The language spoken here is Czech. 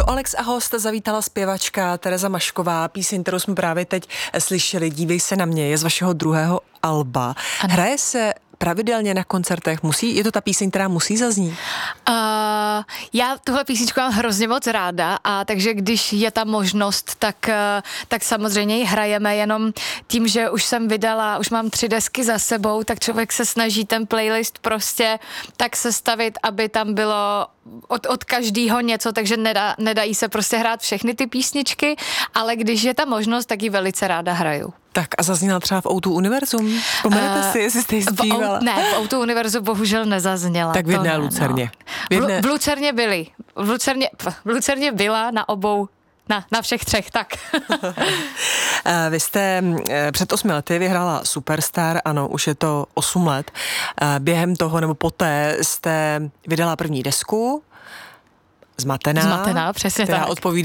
Do Alex a host zavítala zpěvačka Tereza Mašková. Píseň, kterou jsme právě teď slyšeli, Dívej se na mě, je z vašeho druhého alba. Ano. Hraje se pravidelně na koncertech? Je to ta píseň, která musí zaznít? Já tuhle písničku mám hrozně moc ráda, a takže když je ta možnost, tak samozřejmě ji hrajeme, jenom tím, že už jsem vydala, už mám 3 desky za sebou, tak člověk se snaží ten playlist prostě tak sestavit, aby tam bylo od každého něco, takže nedají se prostě hrát všechny ty písničky, ale když je ta možnost, tak ji velice ráda hraju. Tak a zazněla třeba v O2 Univerzum? Vzpomenete si, jestli jste ji zpívala? Ne, v O2 Univerzu bohužel nezazněla. Tak v jedné Lucerně. No. V Lucerně byly. V Lucerně byla na obou, na všech 3, tak. Vy jste před 8 lety vyhrála Superstar, ano, už je to 8 let. Během toho, nebo poté jste vydala první desku, Zmatená, přesně která tak. odpovídá